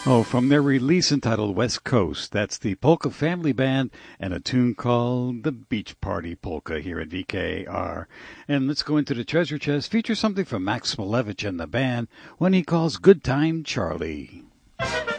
Oh, from their release entitled West Coast, that's the Polka Family Band and a tune called The Beach Party Polka here at VKR. And let's go into the treasure chest, feature something from Max Malevich and the band when he calls Good Time Charlie.